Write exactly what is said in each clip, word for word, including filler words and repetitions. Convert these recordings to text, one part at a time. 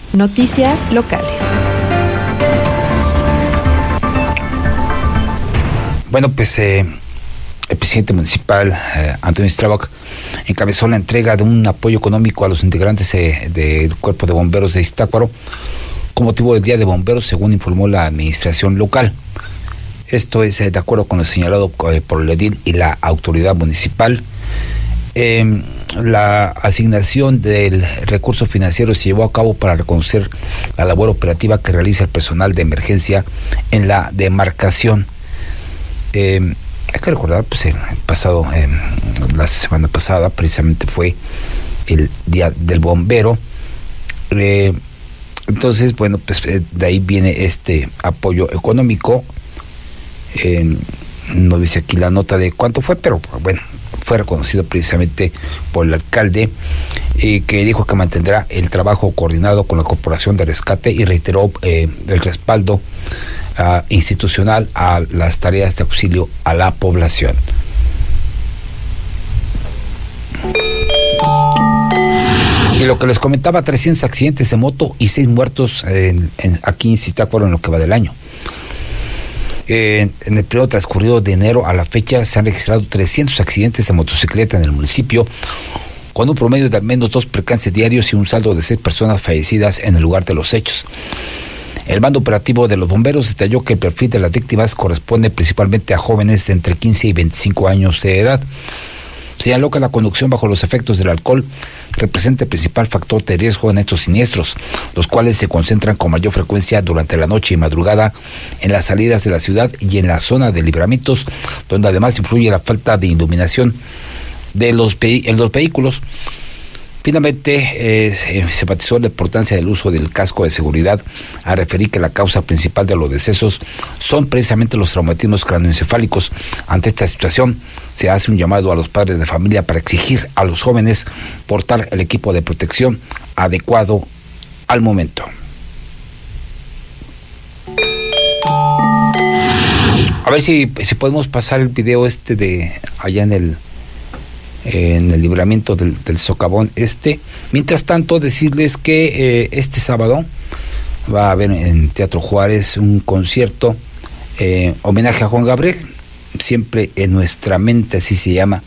Noticias locales. Bueno, pues eh, el presidente municipal, eh, Antonio Strabag, encabezó la entrega de un apoyo económico a los integrantes eh, del Cuerpo de Bomberos de Zitácuaro con motivo del Día de Bomberos, según informó la administración local. Esto es eh, de acuerdo con lo señalado eh, por el edil y la autoridad municipal. Eh, la asignación del recurso financiero se llevó a cabo para reconocer la labor operativa que realiza el personal de emergencia en la demarcación. Eh, hay que recordar, pues el pasado, eh, la semana pasada precisamente fue el Día del Bombero. Eh, entonces, bueno, pues eh, de ahí viene este apoyo económico. Eh, no dice aquí la nota de cuánto fue, pero bueno, fue reconocido precisamente por el alcalde, eh, que dijo que mantendrá el trabajo coordinado con la Corporación de Rescate y reiteró eh, el respaldo Uh, institucional a las tareas de auxilio a la población. Y lo que les comentaba, trescientos accidentes de moto y seis muertos en, en, aquí en Zitácuaro en lo que va del año. Eh, en el periodo transcurrido de enero a la fecha se han registrado trescientos accidentes de motocicleta en el municipio, con un promedio de al menos dos percances diarios y un saldo de seis personas fallecidas en el lugar de los hechos. El mando operativo de los bomberos detalló que el perfil de las víctimas corresponde principalmente a jóvenes de entre quince y veinticinco años de edad. Señaló que la conducción bajo los efectos del alcohol representa el principal factor de riesgo en estos siniestros, los cuales se concentran con mayor frecuencia durante la noche y madrugada en las salidas de la ciudad y en la zona de libramientos, donde además influye la falta de iluminación de los ve- en los vehículos. Finalmente, eh, se, se enfatizó la importancia del uso del casco de seguridad, a referir que la causa principal de los decesos son precisamente los traumatismos cráneoencefálicos. Ante esta situación, se hace un llamado a los padres de familia para exigir a los jóvenes portar el equipo de protección adecuado al momento. A ver si, si podemos pasar el video este de allá en el... en el libramiento del, del socavón este. Mientras tanto, decirles que eh, este sábado va a haber en Teatro Juárez un concierto, eh, homenaje a Juan Gabriel, siempre en nuestra mente, así se llama,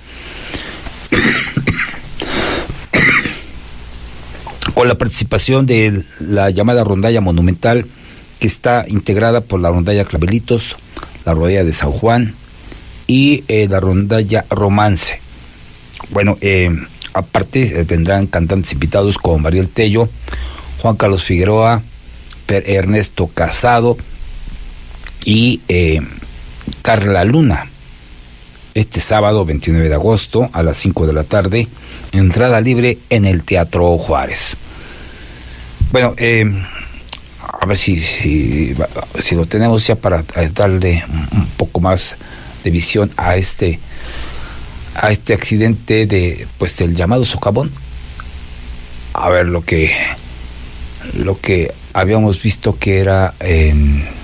con la participación de la llamada rondalla monumental, que está integrada por la rondalla Clavelitos, la rondalla de San Juan y eh, la rondalla Romance. Bueno, eh, aparte eh, tendrán cantantes invitados como Mariel Tello, Juan Carlos Figueroa, Per Ernesto Casado y eh, Carla Luna. Este sábado veintinueve de agosto a las cinco de la tarde, entrada libre en el Teatro Juárez. Bueno, eh, a ver si, si, si lo tenemos ya para darle un poco más de visión a este a este accidente de pues el llamado socavón. A ver, lo que lo que habíamos visto que era eh,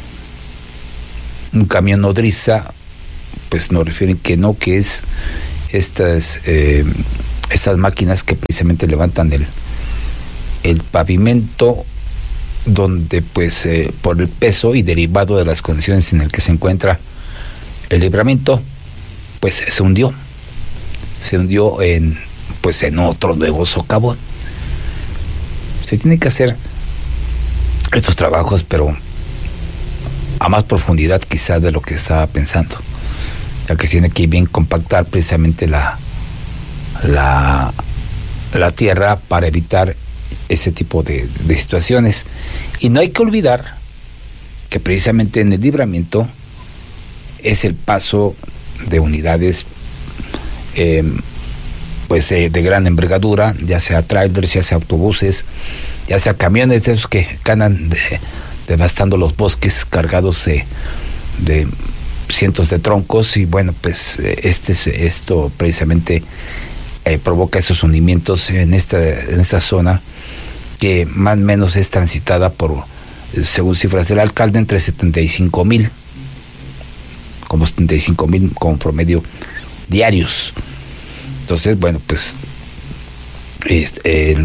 un camión nodriza, pues nos refieren que no, que es estas eh, estas máquinas que precisamente levantan el el pavimento, donde pues eh, por el peso y derivado de las condiciones en las que se encuentra el libramiento, pues se hundió se hundió en pues en otro nuevo socavón. Se tiene que hacer estos trabajos, pero a más profundidad quizás de lo que estaba pensando, ya que tiene que bien compactar precisamente la la la tierra para evitar ese tipo de, de situaciones. Y no hay que olvidar que precisamente en el libramiento es el paso de unidades Eh, pues de, de gran envergadura, ya sea trailers, ya sea autobuses, ya sea camiones de esos que andan de, devastando los bosques cargados de, de cientos de troncos. Y bueno, pues este esto precisamente eh, provoca esos hundimientos en esta en esta zona, que más o menos es transitada por, según cifras del alcalde, entre setenta y cinco mil como setenta y cinco mil como promedio diarios. Entonces, bueno, pues este, el,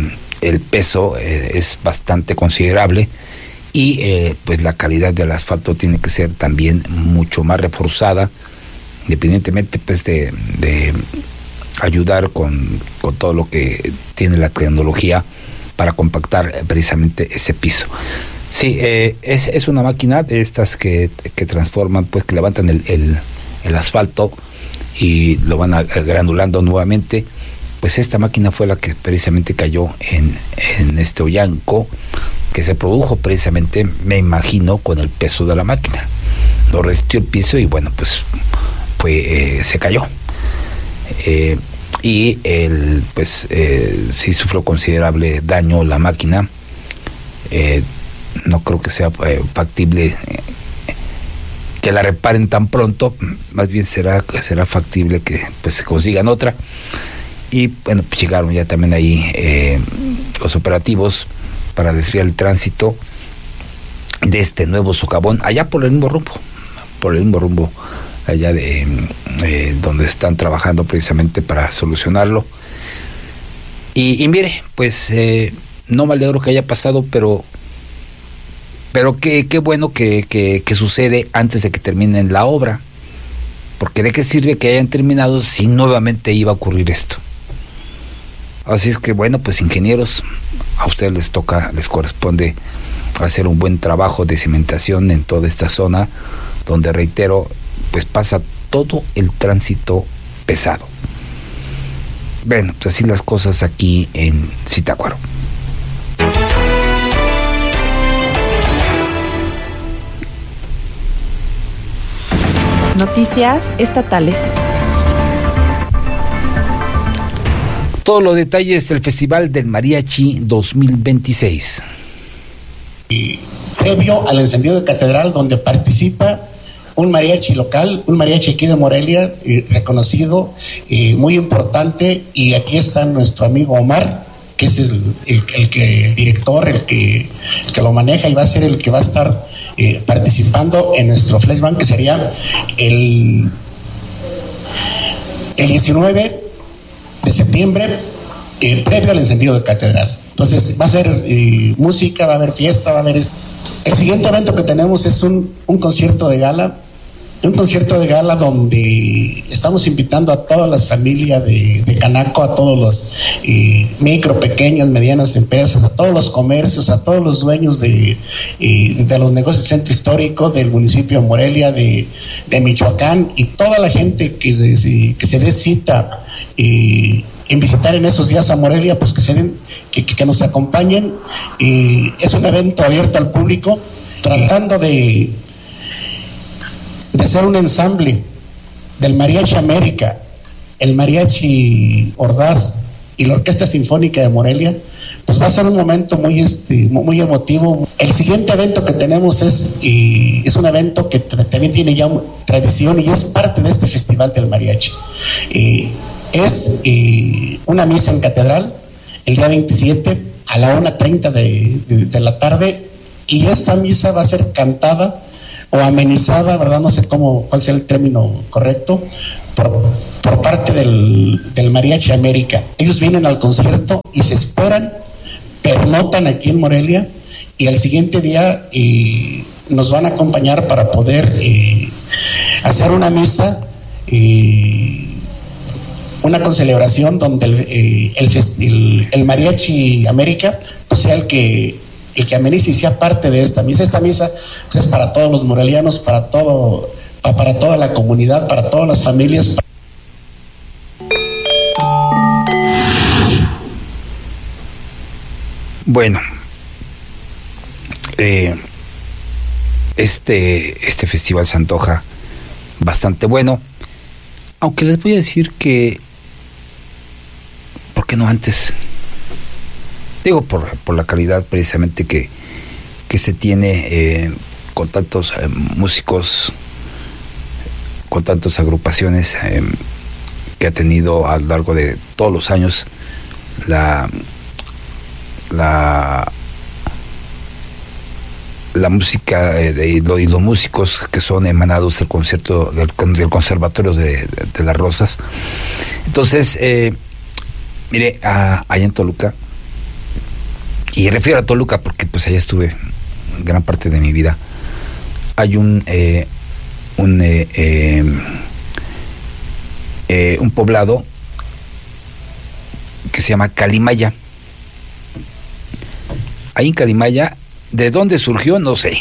el peso eh, es bastante considerable y eh, pues la calidad del asfalto tiene que ser también mucho más reforzada, independientemente pues de, de ayudar con, con todo lo que tiene la tecnología para compactar precisamente ese piso. Sí, eh, es, es una máquina de estas que, que transforman, pues que levantan el, el, el asfalto y lo van a, granulando nuevamente. Pues esta máquina fue la que precisamente cayó en, en este hoyanco, que se produjo precisamente, me imagino, con el peso de la máquina. Lo resistió el piso y bueno, pues fue, eh, se cayó. Eh, y el, pues eh, sí sufrió considerable daño la máquina. Eh, no creo que sea eh, factible eh, que la reparen tan pronto, más bien será será factible que pues se consigan otra. Y bueno, pues llegaron ya también ahí eh, los operativos para desviar el tránsito de este nuevo socavón allá por el mismo rumbo, por el mismo rumbo allá de eh, donde están trabajando precisamente para solucionarlo. Y, y mire, pues eh, no me alegro que haya pasado, pero pero qué qué bueno que, que, que sucede antes de que terminen la obra, porque de qué sirve que hayan terminado si nuevamente iba a ocurrir esto. Así es que bueno, pues ingenieros, a ustedes les toca, les corresponde hacer un buen trabajo de cimentación en toda esta zona, donde reitero, pues pasa todo el tránsito pesado. Bueno, pues así las cosas aquí en Zitácuaro. Noticias estatales. Todos los detalles del Festival del Mariachi dos mil veintiséis. Y previo al encendido de catedral, donde participa un mariachi local, un mariachi aquí de Morelia, eh, reconocido, eh, muy importante, y aquí está nuestro amigo Omar, que es el, el, el que el director, el que, el que lo maneja y va a ser el que va a estar eh, participando en nuestro flashback, que sería el, el diecinueve de septiembre, eh, previo al encendido de catedral. Entonces va a ser eh, música, va a haber fiesta, va a haber... Est- el siguiente evento que tenemos es un, un concierto de gala, un concierto de gala donde estamos invitando a todas las familias de, de Canaco, a todos los eh, micro, pequeñas, medianas empresas, a todos los comercios, a todos los dueños de, eh, de los negocios del centro histórico del municipio de Morelia, de, de Michoacán, y toda la gente que se, que se dé cita eh, en visitar en esos días a Morelia, pues que se den, que, que nos acompañen. Eh, es un evento abierto al público, tratando de de hacer un ensamble del Mariachi América, el Mariachi Ordaz y la Orquesta Sinfónica de Morelia. Pues va a ser un momento muy este muy emotivo. El siguiente evento que tenemos es y es un evento que tra- también tiene ya tradición y es parte de este Festival del Mariachi. Eh, es eh, una misa en catedral el día veintisiete a la una treinta de, de, de la tarde, y esta misa va a ser cantada o amenizada, ¿verdad? No sé cómo, cuál sea el término correcto, por, por parte del, del Mariachi América. Ellos vienen al concierto y se esperan, pernotan aquí en Morelia, y al siguiente día eh, nos van a acompañar para poder eh, hacer una misa, eh, una concelebración donde el, eh, el, el, el Mariachi América pues sea el que el que amenice y sea parte de esta misa. Esta misa pues, es para todos los morelianos, para todo, para toda la comunidad, para todas las familias. Bueno, eh, este, este festival se antoja bastante bueno, aunque les voy a decir que, ¿por qué no antes? Digo, por, por la calidad precisamente que, que se tiene eh, con tantos eh, músicos, con tantas agrupaciones eh, que ha tenido a lo largo de todos los años la la la música eh, de, y, lo, y los músicos que son emanados del concierto del, del Conservatorio de, de, de las Rosas. Entonces, eh, mire, a, allá en Toluca y refiero a Toluca porque pues allá estuve gran parte de mi vida. Hay un eh, un eh, eh, eh, un poblado que se llama Calimaya. Ahí en Calimaya, ¿de dónde surgió? No sé.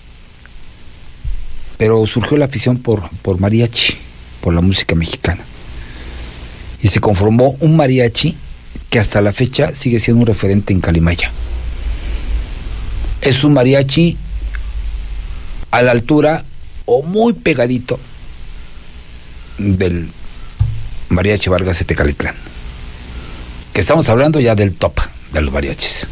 Pero surgió la afición por, por mariachi, por la música mexicana. Y se conformó un mariachi que hasta la fecha sigue siendo un referente en Calimaya. Es un mariachi a la altura o muy pegadito del mariachi Vargas de Tecalitlán, que estamos hablando ya del top de los mariachis.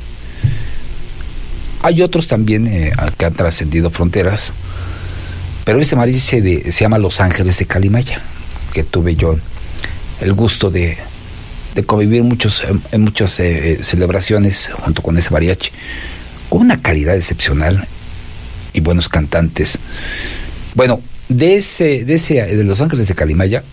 Hay otros también eh, que han trascendido fronteras, pero este mariachi se, de, se llama Los Ángeles de Calimaya, que tuve yo el gusto de, de convivir muchos, en muchas eh, celebraciones junto con ese mariachi, con una calidad excepcional y buenos cantantes. Bueno, de ese, de ese, de Los Ángeles de Calimaya,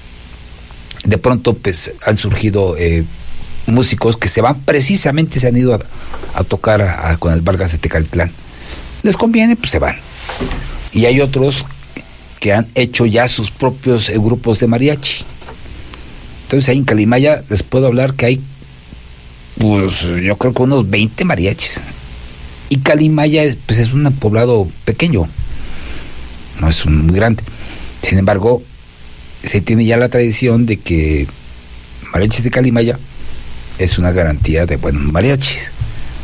de pronto pues han surgido eh, músicos que se van, precisamente se han ido a, a tocar a, a, con el Vargas de Tecalitlán. Les conviene, pues se van. Y hay otros que han hecho ya sus propios eh, grupos de mariachi. Entonces ahí en Calimaya les puedo hablar que hay, pues yo creo que unos veinte mariachis. Y Calimaya es, pues, es un poblado pequeño, no es un, muy grande. Sin embargo, se tiene ya la tradición de que mariachis de Calimaya es una garantía de buenos mariachis.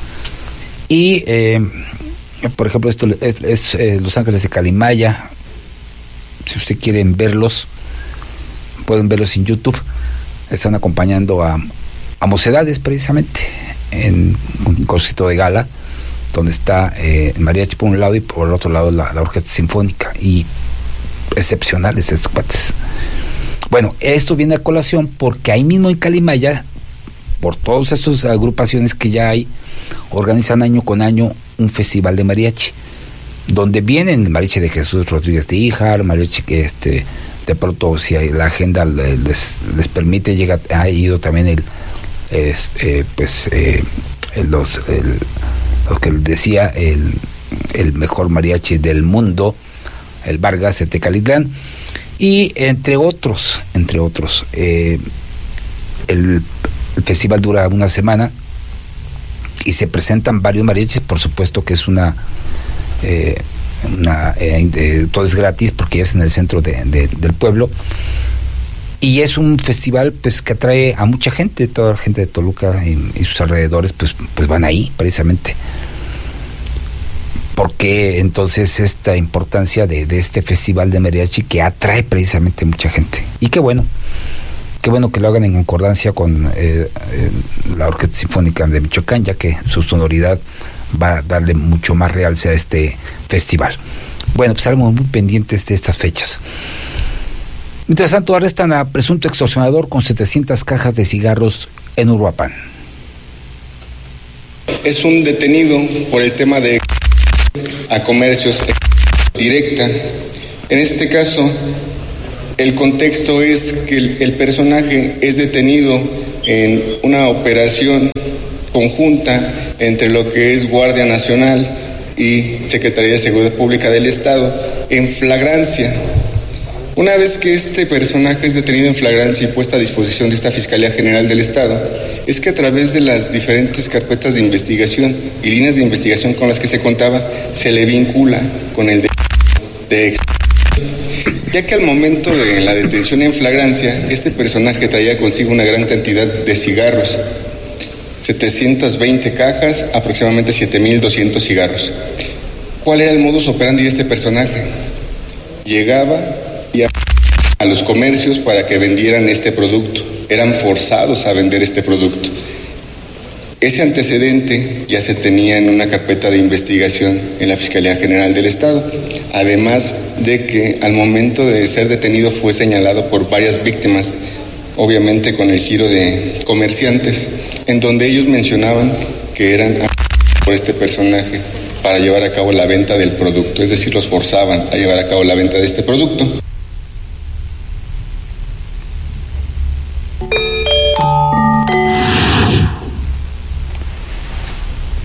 Y eh, por ejemplo, esto es, es eh, Los Ángeles de Calimaya. Si ustedes quieren verlos, pueden verlos en YouTube. Están acompañando a, a Mocedades, precisamente, en un concierto de gala, donde está eh, el mariachi por un lado y por el otro lado la, la orquesta sinfónica, y excepcionales esos cuates. Bueno, esto viene a colación porque ahí mismo en Calimaya, por todas esas agrupaciones que ya hay, organizan año con año un festival de mariachi, donde vienen el mariachi de Jesús Rodríguez de Híjar, mariachi que este, de pronto si hay, la agenda les, les permite, llega, ha ido también el, es, eh, pues, eh, los, el, lo que decía, el, el mejor mariachi del mundo, el Vargas de Tecalitlán, y entre otros, entre otros, eh, el, el festival dura una semana y se presentan varios mariachis. Por supuesto que es una, eh, una eh, eh, todo es gratis porque es en el centro de, de, del pueblo, y es un festival pues que atrae a mucha gente, toda la gente de Toluca y, y sus alrededores pues, pues van ahí precisamente. Porque entonces esta importancia de, de este festival de mariachi que atrae precisamente mucha gente. Y qué bueno, qué bueno que lo hagan en concordancia con eh, eh, la Orquesta Sinfónica de Michoacán, ya que su sonoridad va a darle mucho más realce a este festival. Bueno, pues estaremos muy pendientes de estas fechas. Mientras tanto, arrestan a presunto extorsionador con setecientas cajas de cigarros en Uruapan. Es un detenido por el tema de a comercios directa. En este caso, el contexto es que el, el personaje es detenido en una operación conjunta entre lo que es Guardia Nacional y Secretaría de Seguridad Pública del Estado en flagrancia. Una vez que este personaje es detenido en flagrancia y puesta a disposición de esta Fiscalía General del Estado, es que a través de las diferentes carpetas de investigación y líneas de investigación con las que se contaba, se le vincula con el de, de ya que al momento de la detención en flagrancia, este personaje traía consigo una gran cantidad de cigarros, setecientas veinte cajas, aproximadamente siete mil doscientos cigarros. ¿Cuál era el modus operandi de este personaje? Llegaba y a, a los comercios para que vendieran este producto. Eran forzados a vender este producto. Ese antecedente ya se tenía en una carpeta de investigación en la Fiscalía General del Estado, además de que al momento de ser detenido fue señalado por varias víctimas, obviamente con el giro de comerciantes, en donde ellos mencionaban que eran por este personaje para llevar a cabo la venta del producto, es decir, los forzaban a llevar a cabo la venta de este producto.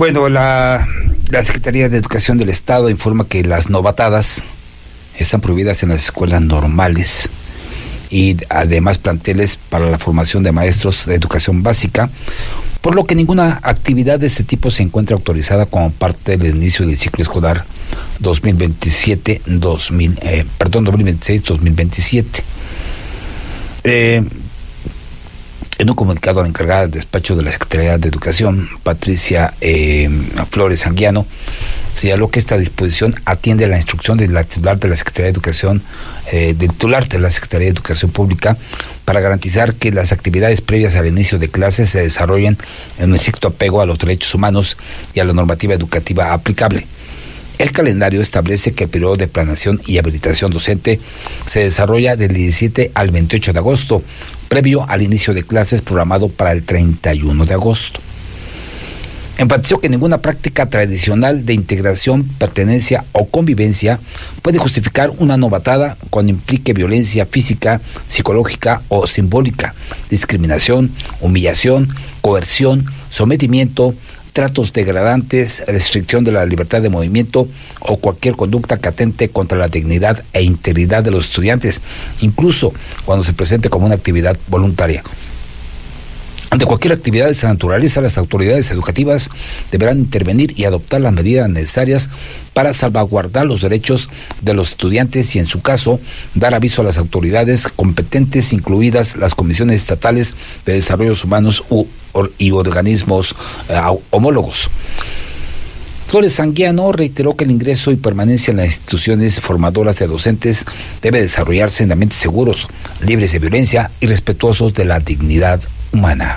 Bueno, la, la Secretaría de Educación del Estado informa que las novatadas están prohibidas en las escuelas normales y además planteles para la formación de maestros de educación básica, por lo que ninguna actividad de este tipo se encuentra autorizada como parte del inicio del ciclo escolar dos mil veintisiete dos mil eh, perdón dos mil veintiséis dos mil veintisiete. Eh, en un comunicado a la encargada del despacho de la Secretaría de Educación, Patricia eh, Flores Anguiano, señaló que esta disposición atiende a la instrucción del titular de la Secretaría de Educación, eh, del titular de la Secretaría de Educación Pública, para garantizar que las actividades previas al inicio de clases se desarrollen en un estricto apego a los derechos humanos y a la normativa educativa aplicable. El calendario establece que el periodo de planeación y habilitación docente se desarrolla del diecisiete al veintiocho de agosto, previo al inicio de clases programado para el treinta y uno de agosto. Enfatizó que ninguna práctica tradicional de integración, pertenencia o convivencia puede justificar una novatada cuando implique violencia física, psicológica o simbólica, discriminación, humillación, coerción, sometimiento, tratos degradantes, restricción de la libertad de movimiento o cualquier conducta que atente contra la dignidad e integridad de los estudiantes, incluso cuando se presente como una actividad voluntaria. Ante cualquier actividad de esa naturaleza, las autoridades educativas deberán intervenir y adoptar las medidas necesarias para salvaguardar los derechos de los estudiantes y, en su caso, dar aviso a las autoridades competentes, incluidas las comisiones estatales de desarrollos humanos u, or, y organismos eh, homólogos. Flores Anguiano reiteró que el ingreso y permanencia en las instituciones formadoras de docentes debe desarrollarse en ambientes seguros, libres de violencia y respetuosos de la dignidad humana.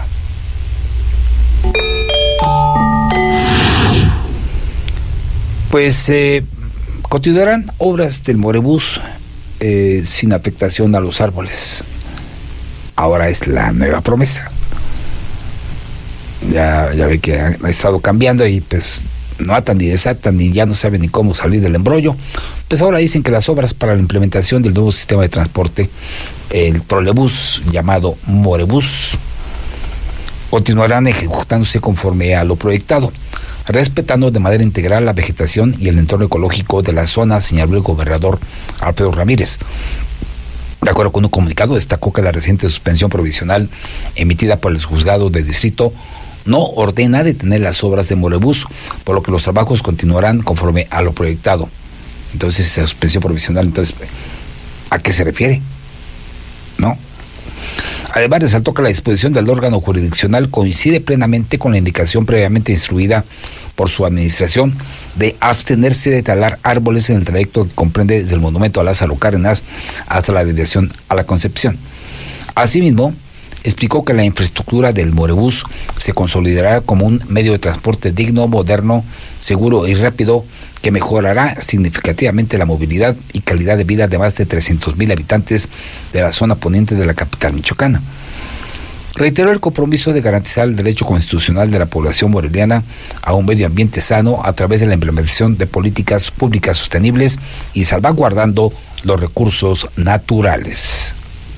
Pues eh, continuarán obras del Morebús eh, sin afectación a los árboles. Ahora es la nueva promesa. Ya, ya ve que ha, ha estado cambiando y pues no atan ni desatan ni ya no saben ni cómo salir del embrollo. Pues ahora dicen que las obras para la implementación del nuevo sistema de transporte, el trolebús llamado Morebús, continuarán ejecutándose conforme a lo proyectado, respetando de manera integral la vegetación y el entorno ecológico de la zona, señaló el gobernador Alfredo Ramírez. De acuerdo con un comunicado, destacó que la reciente suspensión provisional emitida por el juzgado de distrito no ordena detener las obras de Morebús, por lo que los trabajos continuarán conforme a lo proyectado. Entonces, esa suspensión provisional, entonces, ¿a qué se refiere? ¿No? Además, resaltó que la disposición del órgano jurisdiccional coincide plenamente con la indicación previamente instruida por su administración de abstenerse de talar árboles en el trayecto que comprende desde el monumento a Lázaro Cárdenas hasta la desviación a la Concepción. Asimismo, explicó que la infraestructura del Morebús se consolidará como un medio de transporte digno, moderno, seguro y rápido, que mejorará significativamente la movilidad y calidad de vida de más de trescientos mil habitantes de la zona poniente de la capital michoacana. Reiteró el compromiso de garantizar el derecho constitucional de la población moreliana a un medio ambiente sano a través de la implementación de políticas públicas sostenibles y salvaguardando los recursos naturales.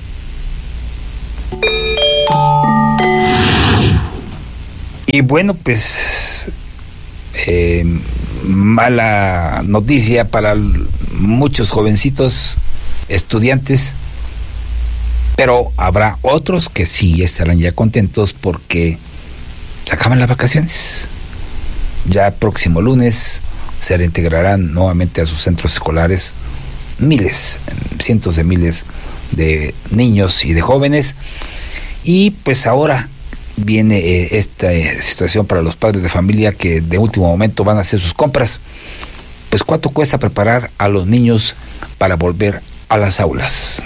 Y bueno, pues eh, mala noticia para muchos jovencitos estudiantes, pero habrá otros que sí estarán ya contentos porque se acaban las vacaciones. Ya próximo lunes se reintegrarán nuevamente a sus centros escolares miles, cientos de miles de niños y de jóvenes. Y pues ahora viene eh, esta eh, situación para los padres de familia que de último momento van a hacer sus compras. Pues ¿cuánto cuesta preparar a los niños para volver a las aulas?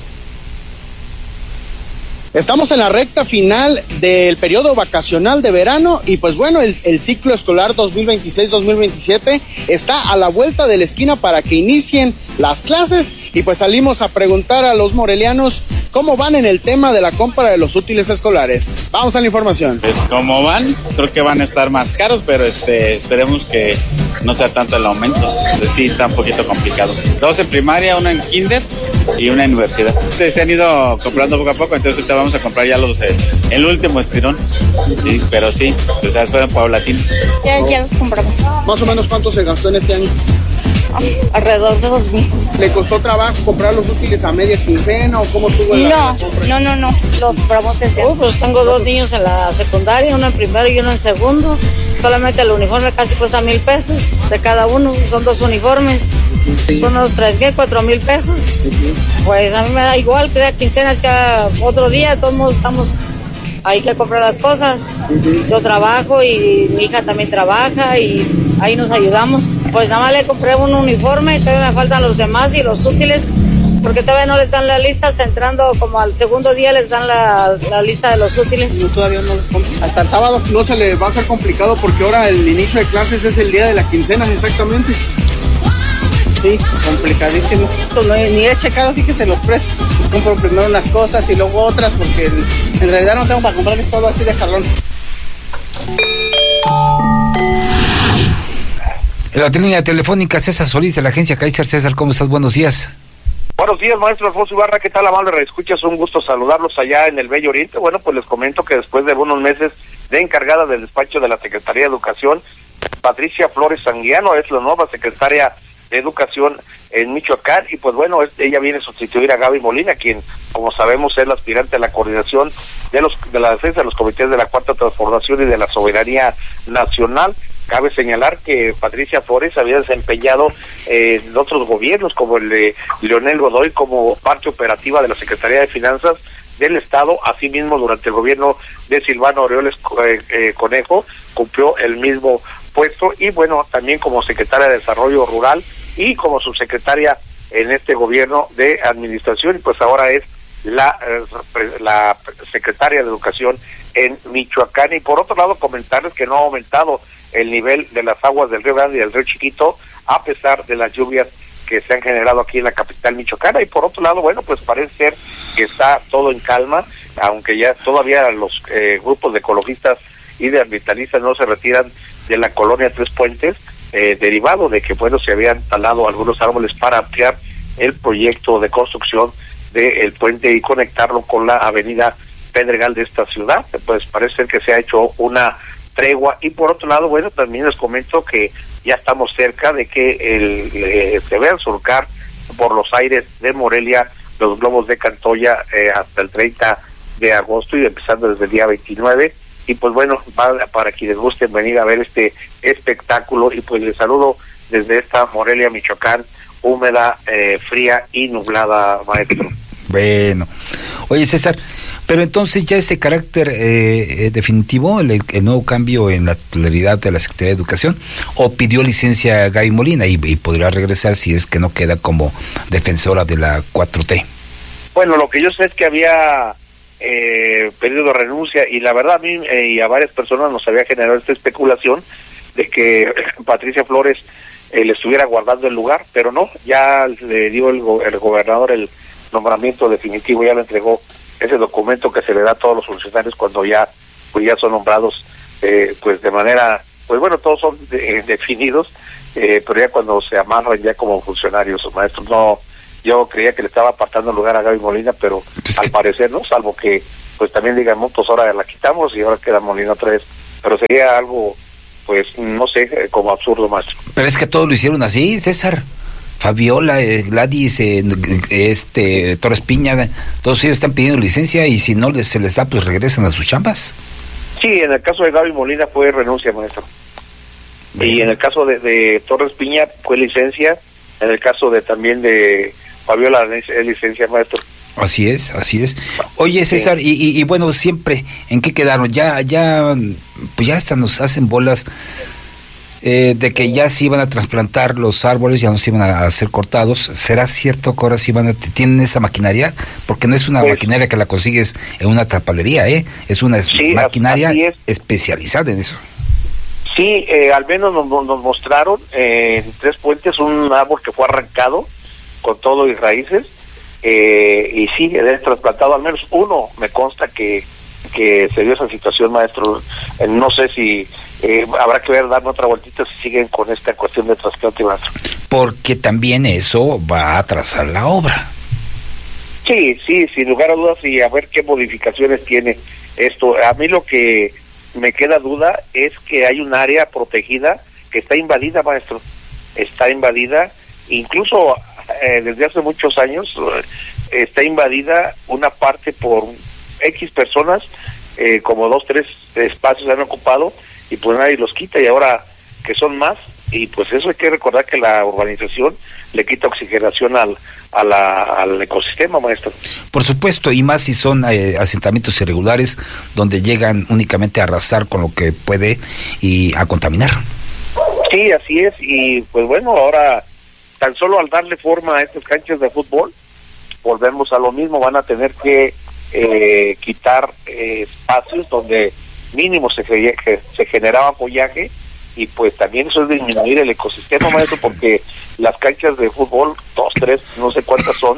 Estamos en la recta final del periodo vacacional de verano y pues bueno, el, el ciclo escolar dos mil veintiséis dos mil veintisiete está a la vuelta de la esquina para que inicien las clases y pues salimos a preguntar a los morelianos cómo van en el tema de la compra de los útiles escolares. Vamos a la información. Pues como van, creo que van a estar más caros, pero este esperemos que no sea tanto el aumento. Entonces, sí está un poquito complicado. Dos en primaria, uno en kinder y una universidad. Se han ido comprando poco a poco, entonces ahorita vamos a comprar ya los eh, el último estirón, sí, pero sí, o sea, fueron paulatinos. Ya, ya los compramos. ¿Más o menos cuánto se gastó en este año? Alrededor de dos mil. ¿Le costó trabajo comprar los útiles a media quincena o cómo tuvo la, no, la compra? No, no, no, los compramos desde uh, pues tengo dos niños en la secundaria, uno en primero y uno en segundo. Solamente el uniforme casi cuesta mil pesos de cada uno, son dos uniformes. Sí. Son unos tres mil, cuatro mil pesos. Sí. Pues a mí me da igual que sea quincena, sea otro día, todos modos estamos ahí que comprar las cosas. Uh-huh. Yo trabajo y mi hija también trabaja y ahí nos ayudamos. Pues nada más le compré un uniforme, todavía me faltan los demás y los útiles, porque todavía no les dan la lista, hasta entrando como al segundo día les dan la, la lista de los útiles. No, todavía no les compro. Hasta el sábado no se le va a hacer complicado porque ahora el inicio de clases es el día de la quincena exactamente. Sí, complicadísimo. No he, ni he checado, fíjese los precios. Pues compro primero unas cosas y luego otras porque en, en realidad no tengo para comprarles todo así de jalón. En la línea telefónica, César Solís de la agencia Kaiser. César, ¿cómo estás? Buenos días. Buenos días, maestro Alfonso Ibarra. ¿Qué tal, amable reescuchas? Un gusto saludarlos allá en el Bello Oriente. Bueno, pues les comento que después de unos meses de encargada del despacho de la Secretaría de Educación, Patricia Flores Sanguiano es la nueva secretaria de Educación en Michoacán, y pues bueno, ella viene a sustituir a Gaby Molina, quien, como sabemos, es la aspirante a la coordinación de los de la defensa de los comités de la Cuarta Transformación y de la Soberanía Nacional. Cabe señalar que Patricia Flores había desempeñado eh, en otros gobiernos, como el de Leonel Godoy, como parte operativa de la Secretaría de Finanzas del Estado. Asimismo, durante el gobierno de Silvano Aureoles eh, eh, Conejo, cumplió el mismo puesto, y bueno, también como secretaria de Desarrollo Rural y como subsecretaria en este gobierno de administración, y pues ahora es la, eh, la secretaria de Educación en Michoacán. Y por otro lado, comentarles que no ha aumentado el nivel de las aguas del Río Grande y del Río Chiquito, a pesar de las lluvias que se han generado aquí en la capital michoacana. Y por otro lado, bueno, pues parece ser que está todo en calma, aunque ya todavía los eh, grupos de ecologistas y de ambientalistas no se retiran de la colonia Tres Puentes, eh, derivado de que, bueno, se habían talado algunos árboles para ampliar el proyecto de construcción del puente y conectarlo con la avenida Pedregal de esta ciudad. Pues parece ser que se ha hecho una tregua. Y por otro lado, bueno, también les comento que ya estamos cerca de que el, eh, se vean surcar por los aires de Morelia los globos de Cantoya eh, hasta el treinta de agosto y empezando desde el día veintinueve. Y pues bueno, para, para quienes gusten venir a ver este espectáculo, y pues les saludo desde esta Morelia, Michoacán, húmeda, eh, fría y nublada, maestro. Bueno, oye, César, pero entonces ya este carácter eh, eh, definitivo, el, el nuevo cambio en la titularidad de la Secretaría de Educación, o pidió licencia a Gaby Molina y, y podrá regresar si es que no queda como defensora de la cuatro T. Bueno, lo que yo sé es que había eh, pedido renuncia, y la verdad a mí eh, y a varias personas nos había generado esta especulación de que Patricia Flores eh, le estuviera guardando el lugar, pero no, ya le dio el, go- el gobernador el nombramiento definitivo, ya le entregó ese documento que se le da a todos los funcionarios cuando ya pues ya son nombrados eh, pues de manera, pues bueno, todos son de, definidos, eh, pero ya cuando se amarran ya como funcionarios, maestros. No, yo creía que le estaba apartando el lugar a Gaby Molina, pero es al que... parecer no, salvo que pues también digamos, pues ahora la quitamos y ahora queda Molina otra vez, pero sería algo, pues no sé, como absurdo, maestro. Pero es que todos lo hicieron así, César. Fabiola, eh, Gladys, eh, este Torres Piña, todos ellos están pidiendo licencia, y si no les, se les da, pues regresan a sus chambas. Sí, en el caso de Gaby Molina fue renuncia, maestro. Bien. Y en el caso de, de Torres Piña fue licencia, en el caso de también de Fabiola es licencia, maestro. Así es, así es. Oye, César, sí. y, y, y bueno, siempre, ¿en qué quedaron? Ya, ya, pues ya hasta nos hacen bolas eh, de que ya se iban a trasplantar los árboles, ya no se iban a, a ser cortados. ¿Será cierto que ahora sí van a, tienen esa maquinaria? Porque no es una pues, maquinaria que la consigues en una trapalería, ¿eh? Es una sí, maquinaria es. especializada en eso. Sí, eh, al menos nos, nos mostraron eh, en Tres Puentes un árbol que fue arrancado con todo y raíces, eh, y sí, es trasplantado, al menos uno me consta que que se dio esa situación, maestro. Eh, no sé si eh, habrá que ver, darme otra vueltita si siguen con esta cuestión de trasplante, maestro. Porque también eso va a atrasar la obra. Sí, sí, sin lugar a dudas, y a ver qué modificaciones tiene esto. A mí lo que me queda duda es que hay un área protegida que está invadida, maestro. Está invadida, incluso eh, desde hace muchos años, eh, está invadida una parte por X personas, eh, como dos, tres espacios han ocupado, y pues nadie los quita, y ahora que son más, y pues eso hay que recordar que la urbanización le quita oxigenación al, a la, al ecosistema, maestro. Por supuesto, y más si son eh, asentamientos irregulares donde llegan únicamente a arrasar con lo que puede y a contaminar. Sí, así es, y pues bueno, ahora tan solo al darle forma a estas canchas de fútbol, volvemos a lo mismo, van a tener que eh, quitar eh, espacios donde mínimo se, se generaba follaje, y pues también eso es disminuir el ecosistema, maestro, porque las canchas de fútbol, dos, tres, no sé cuántas son,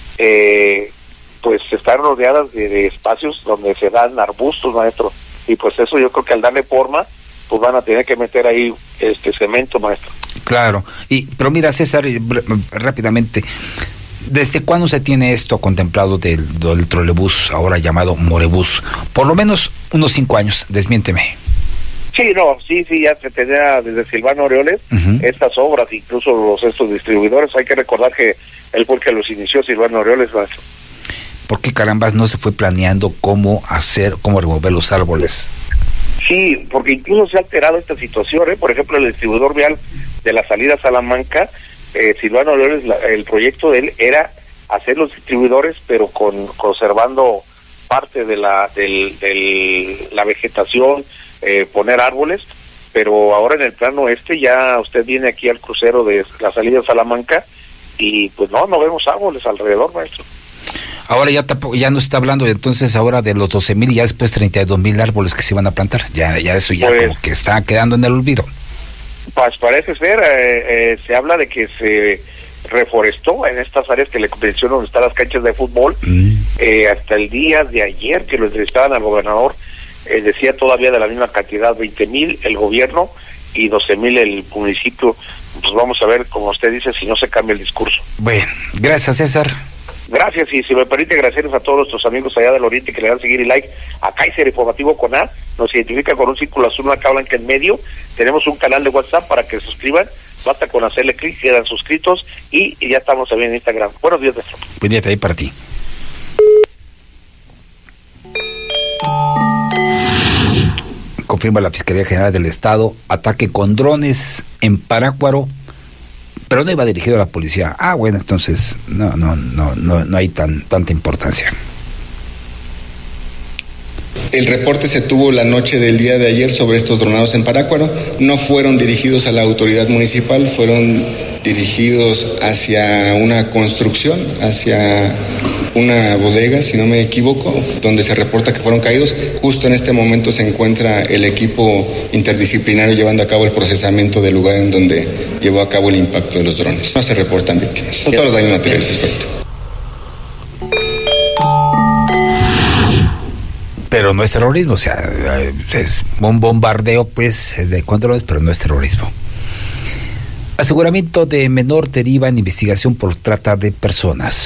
eh, pues están rodeadas de, de espacios donde se dan arbustos, maestro, y pues eso yo creo que al darle forma, pues van a tener que meter ahí este cemento, maestro. Claro, y pero mira, César, rápidamente, ¿desde cuándo se tiene esto contemplado del, del trolebús, ahora llamado Morebús? Por lo menos unos cinco años, desmiénteme. Sí, no, sí, sí, ya se tenía desde Silvano Aureoles uh-huh. estas obras, incluso los estos distribuidores. Hay que recordar que él fue el que los inició, Silvano Aureoles, maestro. ¿Por qué carambas no se fue planeando cómo hacer, cómo remover los árboles? Sí, porque incluso se ha alterado esta situación, ¿eh? Por ejemplo, el distribuidor vial de la salida a Salamanca, eh, Silvano Aureoles, la, el proyecto de él era hacer los distribuidores, pero con conservando parte de la del, del la vegetación, eh, poner árboles, pero ahora en el plano este ya usted viene aquí al crucero de la salida a Salamanca y pues no, no vemos árboles alrededor, maestro. Ahora ya tampoco, ya no está hablando entonces ahora de los doce mil y ya después treinta y dos mil árboles que se iban a plantar, ya ya eso ya pues, como que está quedando en el olvido. Pues parece ser, eh, eh, se habla de que se reforestó en estas áreas que le menciono donde están las canchas de fútbol, mm. eh, hasta el día de ayer que lo entrevistaban al gobernador, eh, decía todavía de la misma cantidad, veinte mil el gobierno y doce mil el municipio. Pues vamos a ver, como usted dice, si no se cambia el discurso. Bueno, gracias César. Gracias, y si me permite, gracias a todos nuestros amigos allá del Oriente que le dan seguir y like a Kaiser Informativo con A, nos identifica con un círculo azul, una K blanca en medio, tenemos un canal de WhatsApp para que se suscriban, basta con hacerle clic, quedan suscritos y, y ya estamos también en Instagram. Buenos días, maestro. Buen día ahí para ti. Confirma la Fiscalía General del Estado, ataque con drones en Parácuaro, pero no iba dirigido a la policía. Ah, bueno, entonces no no no no no hay tan tanta importancia. El reporte se tuvo la noche del día de ayer sobre estos dronados en Parácuaro. No fueron dirigidos a la autoridad municipal, fueron dirigidos hacia una construcción, hacia una bodega, si no me equivoco, donde se reporta que fueron caídos. Justo en este momento se encuentra el equipo interdisciplinario llevando a cabo el procesamiento del lugar en donde llevó a cabo el impacto de los drones. No se reportan víctimas. Todos los daños materiales, es correcto. Pero no es terrorismo, o sea, es un bombardeo, pues, de controles, pero no es terrorismo. Aseguramiento de menor deriva en investigación por trata de personas.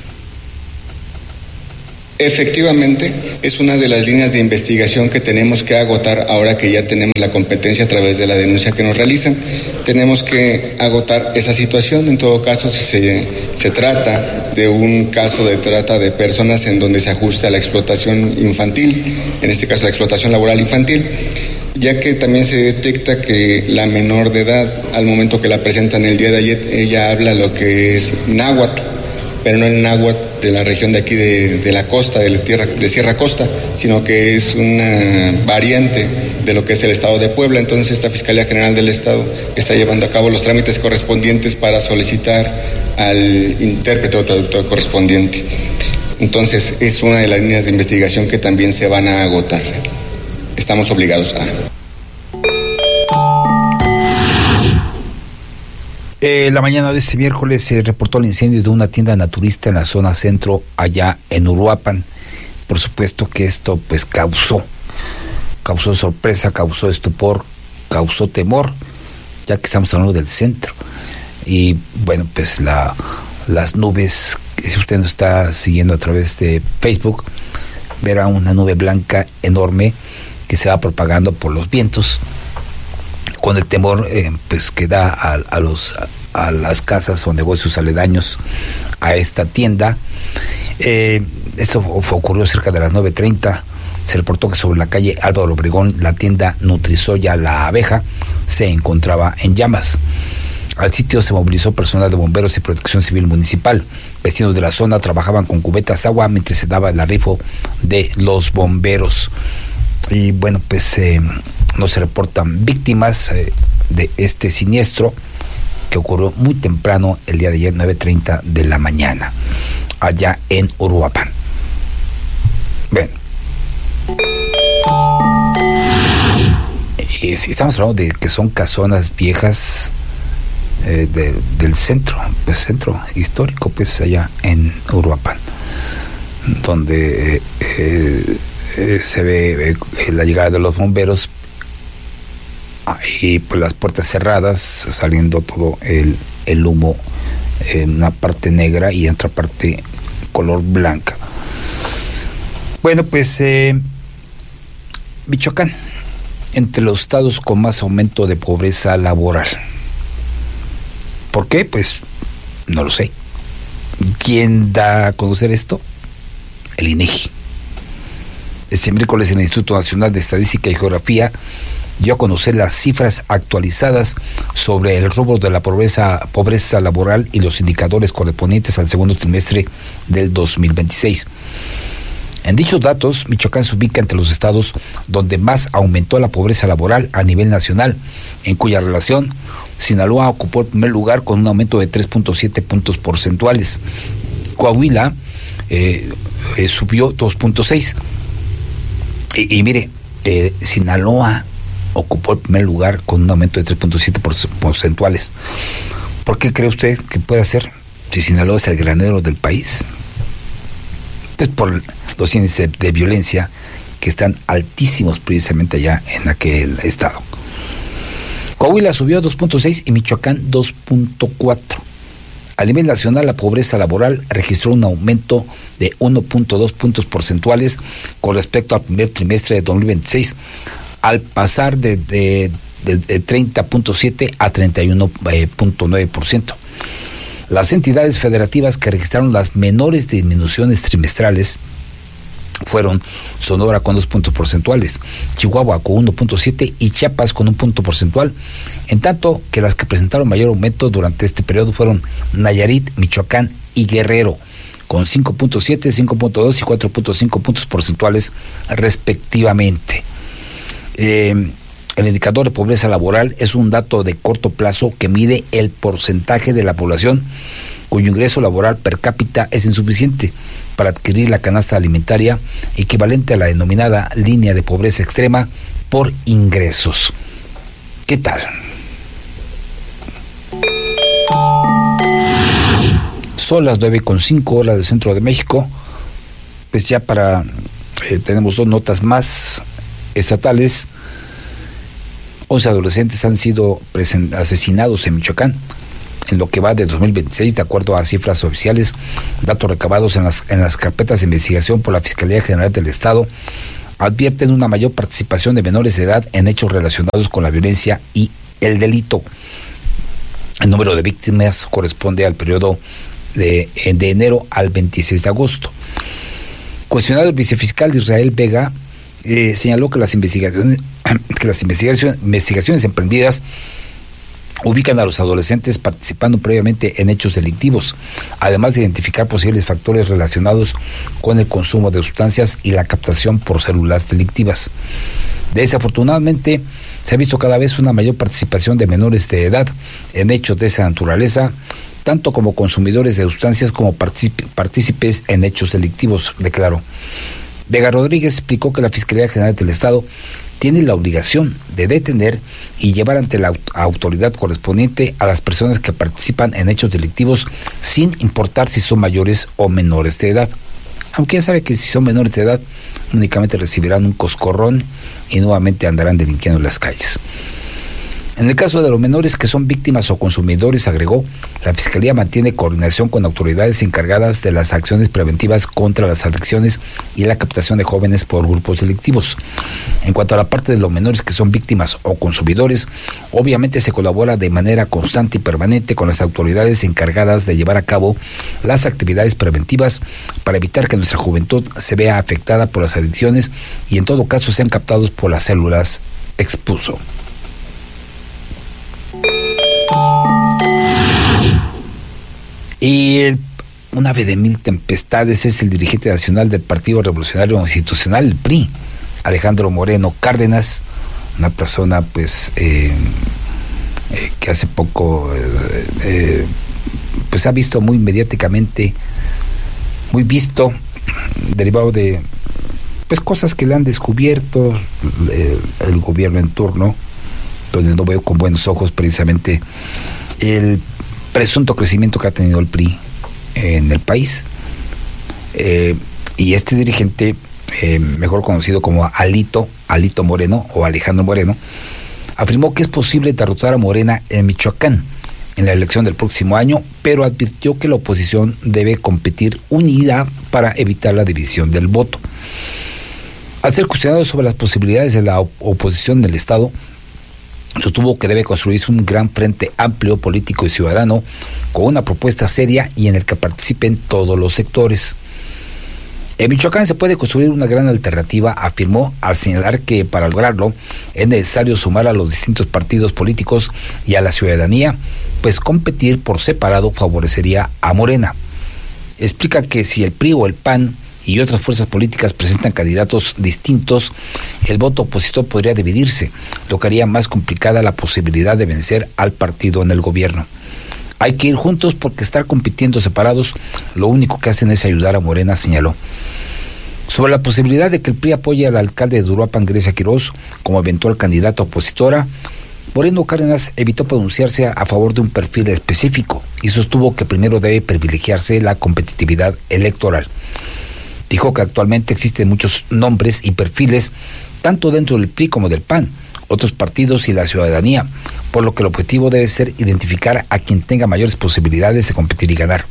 Efectivamente, es una de las líneas de investigación que tenemos que agotar ahora que ya tenemos la competencia a través de la denuncia que nos realizan. Tenemos que agotar esa situación. En todo caso, si se, se trata de un caso de trata de personas en donde se ajusta a la explotación infantil, en este caso la explotación laboral infantil, ya que también se detecta que la menor de edad, al momento que la presentan el día de ayer, ella habla lo que es náhuatl, pero no el náhuatl de la región de aquí de, de la costa, de la tierra, de Sierra Costa, sino que es una variante de lo que es el Estado de Puebla. Entonces esta Fiscalía General del Estado está llevando a cabo los trámites correspondientes para solicitar al intérprete o traductor correspondiente. Entonces es una de las líneas de investigación que también se van a agotar. Estamos obligados a... Eh, la mañana de este miércoles se reportó el incendio de una tienda naturista en la zona centro, allá en Uruapan. Por supuesto que esto pues causó, causó sorpresa, causó estupor, causó temor, ya que estamos hablando del centro. Y bueno, pues la, las nubes si usted nos está siguiendo a través de Facebook, verá una nube blanca enorme que se va propagando por los vientos, con el temor eh, pues que da a, a los a, a las casas o negocios aledaños a esta tienda. Eh, esto ocurrió cerca de las nueve treinta. Se reportó que sobre la calle Álvaro Obregón, la tienda Nutrisoya La Abeja se encontraba en llamas. Al sitio se movilizó personal de bomberos y protección civil municipal. Vecinos de la zona trabajaban con cubetas de agua mientras se daba el arribo de los bomberos. Y bueno, pues eh, no se reportan víctimas eh, de este siniestro que ocurrió muy temprano el día de ayer, nueve treinta de la mañana, allá en Uruapan. Bueno. Y si estamos hablando de que son casonas viejas eh, de, del centro, pues centro histórico, pues allá en Uruapan, donde eh, eh, eh, se ve eh, la llegada de los bomberos y pues las puertas cerradas, saliendo todo el, el humo en una parte negra y en otra parte color blanca. Bueno, pues eh, Michoacán, entre los estados con más aumento de pobreza laboral. ¿Por qué? Pues no lo sé. ¿Quién da a conocer esto? El INEGI. Este miércoles el Instituto Nacional de Estadística y Geografía dio a conocer las cifras actualizadas sobre el rubro de la pobreza, pobreza laboral y los indicadores correspondientes al segundo trimestre del dos mil veintiséis. En dichos datos, Michoacán se ubica entre los estados donde más aumentó la pobreza laboral a nivel nacional, en cuya relación Sinaloa ocupó el primer lugar con un aumento de tres punto siete puntos porcentuales. Coahuila eh, eh, subió dos punto seis. Y, y mire, eh, Sinaloa ocupó el primer lugar con un aumento de tres punto siete porcentuales. ¿Por qué cree usted que puede ser si Sinaloa es el granero del país? Pues por los índices de violencia que están altísimos precisamente allá en aquel estado. Coahuila subió dos punto seis y Michoacán dos punto cuatro. A nivel nacional, la pobreza laboral registró un aumento de uno punto dos puntos porcentuales con respecto al primer trimestre de dos mil veintiséis, al pasar de, de, de, de treinta punto siete a treinta y uno punto nueve por ciento. Las entidades federativas que registraron las menores disminuciones trimestrales fueron Sonora con dos puntos porcentuales, Chihuahua con uno punto siete y Chiapas con un punto porcentual, en tanto que las que presentaron mayor aumento durante este periodo fueron Nayarit, Michoacán y Guerrero, con cinco punto siete, cinco punto dos y cuatro punto cinco puntos porcentuales respectivamente. Eh, el indicador de pobreza laboral es un dato de corto plazo que mide el porcentaje de la población cuyo ingreso laboral per cápita es insuficiente para adquirir la canasta alimentaria equivalente a la denominada línea de pobreza extrema por ingresos. ¿Qué tal? Son las nueve con cinco horas del centro de México. Pues ya para eh, tenemos dos notas más estatales. once adolescentes han sido presen- asesinados en Michoacán en lo que va de dos mil veintiséis, de acuerdo a cifras oficiales, datos recabados en las, en las carpetas de investigación por la Fiscalía General del Estado, advierten una mayor participación de menores de edad en hechos relacionados con la violencia y el delito. El número de víctimas corresponde al periodo de, de enero al veintiséis de agosto. Cuestionado el vicefiscal de Israel Vega, eh, señaló que las investigaciones, que las investigaciones, investigaciones emprendidas ubican a los adolescentes participando previamente en hechos delictivos, además de identificar posibles factores relacionados con el consumo de sustancias y la captación por células delictivas. Desafortunadamente, se ha visto cada vez una mayor participación de menores de edad en hechos de esa naturaleza, tanto como consumidores de sustancias como particip- partícipes en hechos delictivos, declaró. Vega Rodríguez explicó que la Fiscalía General del Estado tiene la obligación de detener y llevar ante la autoridad correspondiente a las personas que participan en hechos delictivos sin importar si son mayores o menores de edad. Aunque ya sabe que si son menores de edad únicamente recibirán un coscorrón y nuevamente andarán delinquiendo en las calles. En el caso de los menores que son víctimas o consumidores, agregó, la Fiscalía mantiene coordinación con autoridades encargadas de las acciones preventivas contra las adicciones y la captación de jóvenes por grupos delictivos. En cuanto a la parte de los menores que son víctimas o consumidores, obviamente se colabora de manera constante y permanente con las autoridades encargadas de llevar a cabo las actividades preventivas para evitar que nuestra juventud se vea afectada por las adicciones y en todo caso sean captados por las células, expuso. Y el, un ave de mil tempestades es el dirigente nacional del Partido Revolucionario Institucional, el P R I, Alejandro Moreno Cárdenas, una persona pues eh, eh, que hace poco eh, eh, pues ha visto muy mediáticamente, muy visto, derivado de pues cosas que le han descubierto eh, el gobierno en turno, donde no veo con buenos ojos precisamente el presunto crecimiento que ha tenido el P R I en el país. Eh, y este dirigente, eh, mejor conocido como Alito, Alito Moreno o Alejandro Moreno, afirmó que es posible derrotar a Morena en Michoacán en la elección del próximo año, pero advirtió que la oposición debe competir unida para evitar la división del voto. Al ser cuestionado sobre las posibilidades de la op- oposición del Estado, sostuvo que debe construirse un gran frente amplio, político y ciudadano, con una propuesta seria y en el que participen todos los sectores. En Michoacán se puede construir una gran alternativa, afirmó, al señalar que para lograrlo es necesario sumar a los distintos partidos políticos y a la ciudadanía, pues competir por separado favorecería a Morena. Explica que si el P R I o el P A N y otras fuerzas políticas presentan candidatos distintos, el voto opositor podría dividirse, lo que haría más complicada la posibilidad de vencer al partido en el gobierno. Hay que ir juntos porque estar compitiendo separados, lo único que hacen es ayudar a Morena, señaló. Sobre la posibilidad de que el P R I apoye al alcalde de Uruapan, Grecia Quirós, como eventual candidato opositora, Moreno Cárdenas evitó pronunciarse a favor de un perfil específico y sostuvo que primero debe privilegiarse la competitividad electoral. Dijo que actualmente existen muchos nombres y perfiles, tanto dentro del P R I como del P A N, otros partidos y la ciudadanía, por lo que el objetivo debe ser identificar a quien tenga mayores posibilidades de competir y ganar.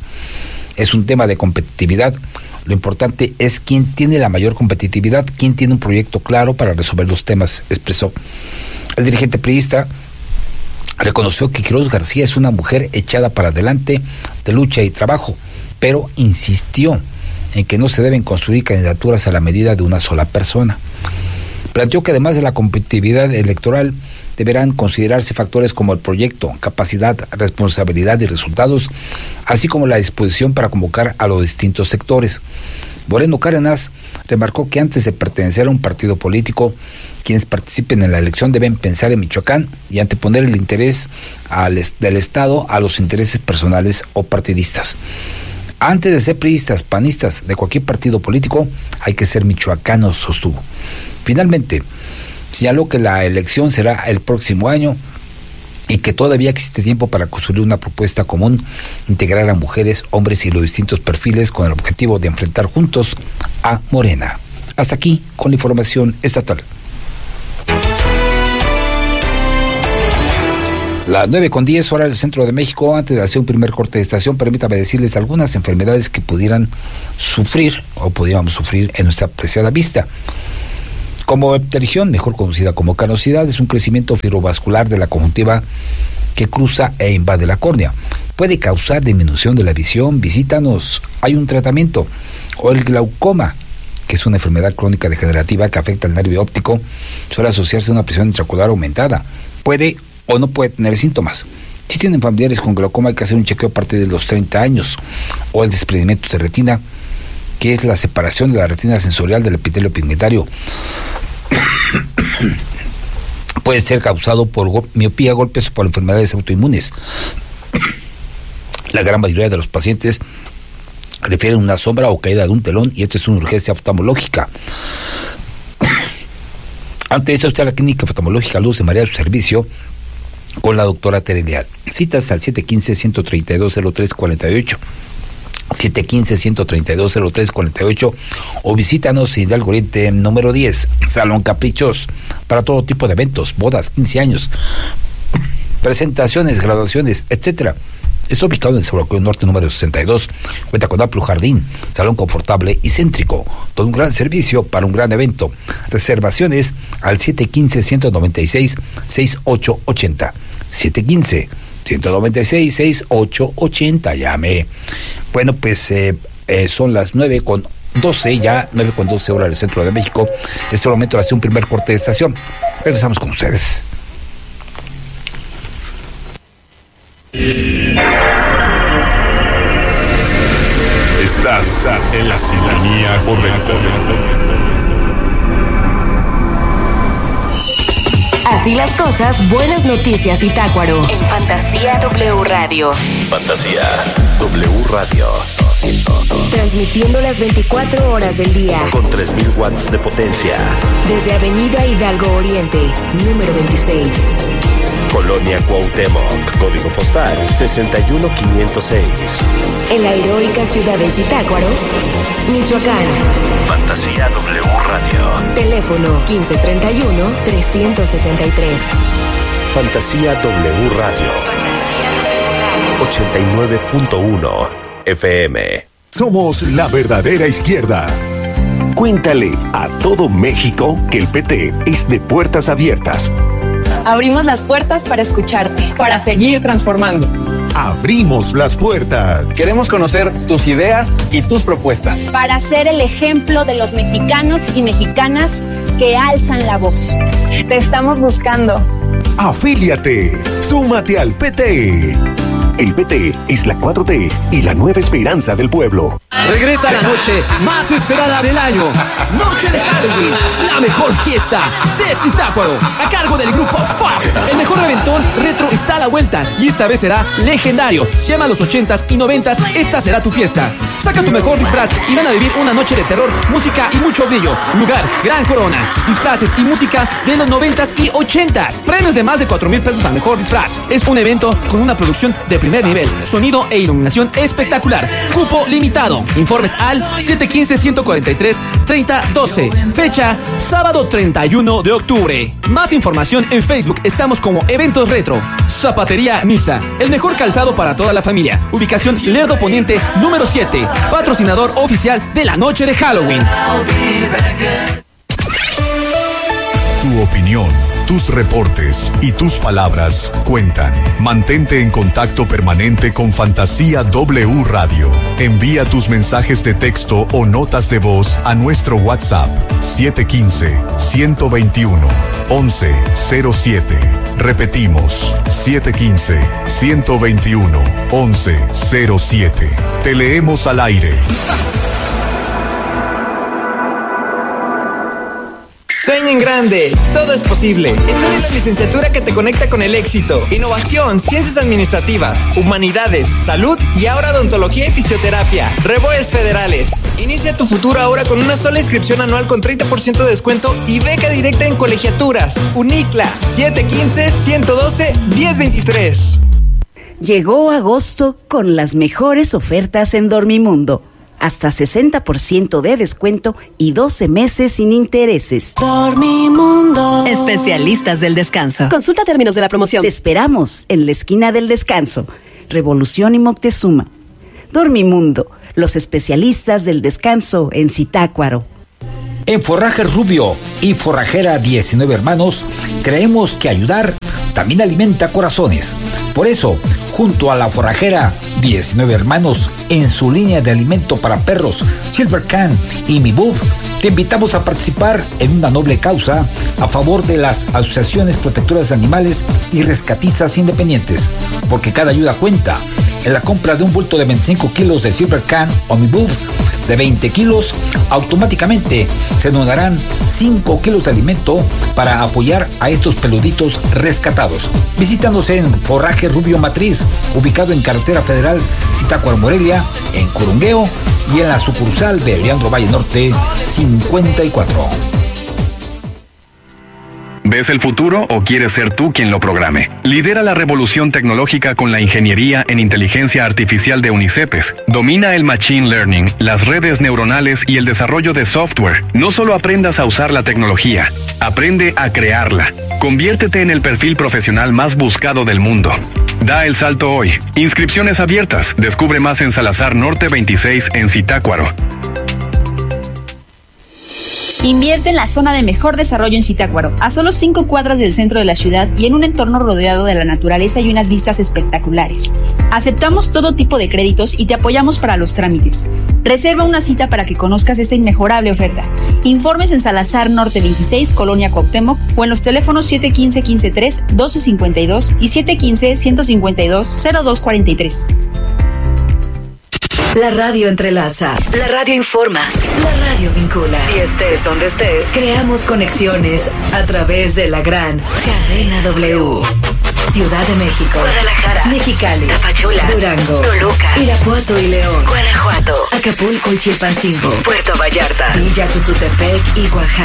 Es un tema de competitividad, lo importante es quién tiene la mayor competitividad, quién tiene un proyecto claro para resolver los temas, expresó. El dirigente priista reconoció que Quirós García es una mujer echada para adelante, de lucha y trabajo, pero insistió en que no se deben construir candidaturas a la medida de una sola persona. Planteó que además de la competitividad electoral, deberán considerarse factores como el proyecto, capacidad, responsabilidad y resultados, así como la disposición para convocar a los distintos sectores. Moreno Cárdenas remarcó que antes de pertenecer a un partido político, quienes participen en la elección deben pensar en Michoacán y anteponer el interés al est- del Estado a los intereses personales o partidistas. Antes de ser priistas, panistas, de cualquier partido político, hay que ser michoacanos, sostuvo. Finalmente, señaló que la elección será el próximo año y que todavía existe tiempo para construir una propuesta común, integrar a mujeres, hombres y los distintos perfiles con el objetivo de enfrentar juntos a Morena. Hasta aquí con la información estatal. Las nueve con diez, hora del centro de México. Antes de hacer un primer corte de estación, permítame decirles algunas enfermedades que pudieran sufrir o pudiéramos sufrir en nuestra apreciada vista. Como pterigión, mejor conocida como canosidad, es un crecimiento fibrovascular de la conjuntiva que cruza e invade la córnea. Puede causar disminución de la visión. Visítanos, hay un tratamiento. O el glaucoma, que es una enfermedad crónica degenerativa que afecta el nervio óptico, suele asociarse a una presión intraocular aumentada. Puede o no puede tener síntomas. Si tienen familiares con glaucoma, hay que hacer un chequeo a partir de los treinta años. O el desprendimiento de retina, que es la separación de la retina sensorial del epitelio pigmentario. Puede ser causado por go- miopía, golpes o por enfermedades autoinmunes. La gran mayoría de los pacientes refieren una sombra o caída de un telón y esto es una urgencia oftalmológica. Ante esto está la Clínica Oftalmológica Luz de María a su servicio con la doctora Tere Leal. Citas al siete uno cinco, uno tres dos, cero tres cuatro ocho. siete uno cinco, uno tres dos, cero tres cuatro ocho o visítanos en Hidalgo Oriente número diez, Salón Caprichos, para todo tipo de eventos, bodas, quince años, presentaciones, graduaciones, etcétera. Está ubicado en el Zaguayo Norte número sesenta y dos. Cuenta con amplio jardín, salón confortable y céntrico. Todo un gran servicio para un gran evento. Reservaciones al siete uno cinco, uno nueve seis, seis ocho ocho cero. siete uno cinco, uno nueve seis, seis ocho ocho cero. Llame. Bueno, pues eh, eh, son las nueve con doce, ya nueve con doce horas del centro de México. En este momento hace un primer corte de estación. Regresamos con ustedes. Estás en la sintonía correcta. Así las cosas, buenas noticias Zitácuaro en Fantasía W Radio. Fantasía W Radio. Transmitiendo las veinticuatro horas del día. Con tres mil watts de potencia. Desde Avenida Hidalgo Oriente, número veintiséis. Colonia Cuauhtémoc, código postal sesenta y uno quinientos seis. En la heroica ciudad de Zitácuaro, Michoacán. Fantasía W Radio. Teléfono quince treinta y uno, trescientos setenta y tres. Fantasía W Radio. Fantasía W Radio. ochenta y nueve punto uno F M. Somos la verdadera izquierda. Cuéntale a todo México que el P T es de puertas abiertas. Abrimos las puertas para escucharte, para seguir transformando. Abrimos las puertas. Queremos conocer tus ideas y tus propuestas. Para ser el ejemplo de los mexicanos y mexicanas que alzan la voz. Te estamos buscando. Afíliate. Súmate al P T. El P T es la cuatro T y la nueva esperanza del pueblo. Regresa la noche más esperada del año. Noche de Halloween, la mejor fiesta de Zitácuaro, a cargo del grupo F A B. El mejor reventón retro está a la vuelta y esta vez será legendario. Si amas los ochentas y noventas, esta será tu fiesta. Saca tu mejor disfraz y van a vivir una noche de terror, música y mucho brillo. Lugar, Gran Corona. Disfraces y música de los noventas y ochentas. Premios de más de cuatro mil pesos al mejor disfraz. Es un evento con una producción de primer nivel, sonido e iluminación espectacular. Cupo limitado. Informes al siete uno cinco, uno cuatro tres, tres cero uno dos. Fecha, sábado treinta y uno de octubre. Más información en Facebook. Estamos como Eventos Retro. Zapatería Misa, el mejor calzado para toda la familia. Ubicación Lerdo Poniente, número siete. Patrocinador oficial de la noche de Halloween. Tu opinión, tus reportes y tus palabras cuentan. Mantente en contacto permanente con Fantasía W Radio. Envía tus mensajes de texto o notas de voz a nuestro WhatsApp siete uno cinco, uno dos uno, once cero siete. Repetimos, siete uno cinco, uno dos uno, once cero siete. Te leemos al aire. Sueña en grande, todo es posible. Estudia la licenciatura que te conecta con el éxito. Innovación, ciencias administrativas, humanidades, salud y ahora odontología y fisioterapia. Reboes federales. Inicia tu futuro ahora con una sola inscripción anual con treinta por ciento de descuento y beca directa en colegiaturas. Unicla, siete uno cinco, uno uno dos, uno cero dos tres. Llegó agosto con las mejores ofertas en Dormimundo. Hasta sesenta por ciento de descuento y doce meses sin intereses. Dormimundo. Especialistas del descanso. Consulta términos de la promoción. Te esperamos en la esquina del descanso. Revolución y Moctezuma. Dormimundo. Los especialistas del descanso en Zitácuaro. En Forrajes Rubio y Forrajera diecinueve Hermanos, creemos que ayudar también alimenta corazones. Por eso, junto a la Forrajera diecinueve Hermanos, en su línea de alimento para perros, Silver Can y Mi Bub, te invitamos a participar en una noble causa a favor de las asociaciones protectoras de animales y rescatistas independientes, porque cada ayuda cuenta. En la compra de un bulto de veinticinco kilos de Silver Can o Mi Bub de veinte kilos, automáticamente se donarán cinco kilos de alimento para apoyar a estos peluditos rescatados. Visítanos en Forraje Rubio Matriz, ubicado en Carretera Federal Zitácuaro Morelia, en Corungueo, y en la sucursal de Leandro Valle Norte cincuenta y cuatro. ¿Ves el futuro o quieres ser tú quien lo programe? Lidera la revolución tecnológica con la ingeniería en inteligencia artificial de Unicepes. Domina el machine learning, las redes neuronales y el desarrollo de software. No solo aprendas a usar la tecnología, aprende a crearla. Conviértete en el perfil profesional más buscado del mundo. Da el salto hoy. Inscripciones abiertas. Descubre más en Salazar Norte veintiséis en Zitácuaro. Invierte en la zona de mejor desarrollo en Zitácuaro, a solo cinco cuadras del centro de la ciudad y en un entorno rodeado de la naturaleza y unas vistas espectaculares. Aceptamos todo tipo de créditos y te apoyamos para los trámites. Reserva una cita para que conozcas esta inmejorable oferta. Informes en Salazar Norte veintiséis, Colonia Cuauhtémoc, o en los teléfonos siete uno cinco, uno cinco tres, uno dos cinco dos y siete uno cinco, uno cinco dos, cero dos cuatro tres. La radio entrelaza, la radio informa, la radio vincula. Y estés donde estés, creamos conexiones a través de la gran cadena W. Ciudad de México, Guadalajara, Mexicali, Tapachula, Durango, Toluca, Irapuato y León, Guanajuato, Acapulco y Chilpancingo, Puerto Vallarta, Villa Tututepec y Oaxaca.